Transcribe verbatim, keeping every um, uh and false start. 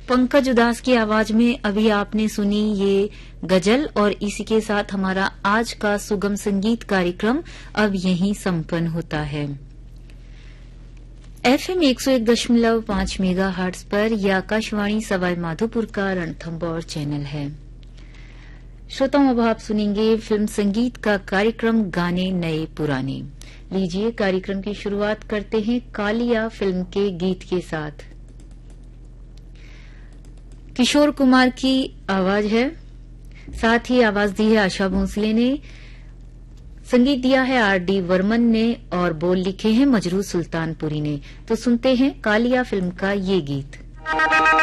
पंकज उदास की आवाज में अभी आपने सुनी ये गजल और इसी के साथ हमारा आज का सुगम संगीत कार्यक्रम अब यहीं संपन्न होता है। एफएम एक सौ एक दशमलव पांच मेगा हर्ट्ज पर यह आकाशवाणी सवाई माधोपुर का रणथंभौर चैनल है। श्रोताओं, अब आप सुनेंगे फिल्म संगीत का कार्यक्रम गाने नए पुराने। लीजिए कार्यक्रम की शुरुआत करते हैं कालिया फिल्म के गीत के साथ। किशोर कुमार की आवाज है, साथ ही आवाज दी है आशा भोसले ने, संगीत दिया है आर डी वर्मन ने और बोल लिखे हैं मजरू सुल्तानपुरी ने। तो सुनते हैं कालिया फिल्म का ये गीत।